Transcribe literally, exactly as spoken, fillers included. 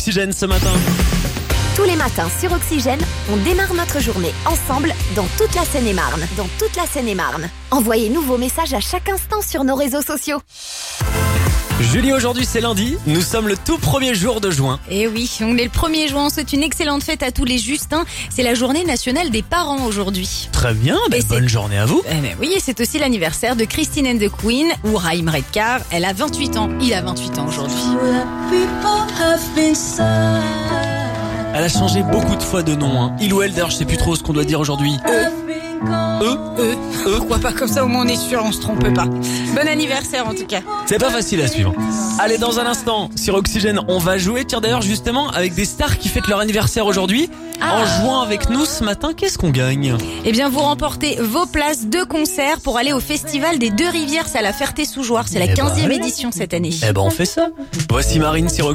Oxygène ce matin. Tous les matins sur Oxygène, on démarre notre journée ensemble dans toute la Seine-et-Marne. Dans toute la Seine-et-Marne. Envoyez-nous vos messages à chaque instant sur nos réseaux sociaux. Julie, aujourd'hui c'est lundi, nous sommes le tout premier jour de juin. Et oui, on est le premier juin, c'est une excellente fête à tous les Justins. C'est la journée nationale des parents aujourd'hui. Très bien, ben Et bonne c'est- journée à vous. Eh ben oui, et c'est aussi l'anniversaire de Christine and the Queen ou Raïm Redcar. Elle a vingt-huit ans, il a vingt-huit ans aujourd'hui. Elle a changé beaucoup de fois de nom. Hein. Il ou elle, d'ailleurs je sais plus trop ce qu'on doit dire aujourd'hui. Euh, Eux euh, pourquoi pas, comme ça au moins on est sûr, on se trompe pas. Bon anniversaire en tout cas. C'est pas facile à suivre. Allez, dans un instant, sur Oxygène, on va jouer. Tiens, d'ailleurs, justement, avec des stars qui fêtent leur anniversaire aujourd'hui. En jouant avec nous ce matin, qu'est-ce qu'on gagne? Eh bien, vous remportez vos places de concert pour aller au festival des Deux Rivières, c'est à la Ferté-sous-Jouarre. C'est la Eh ben, quinzième allez. édition cette année. Eh ben, on fait ça. Voici Marine sur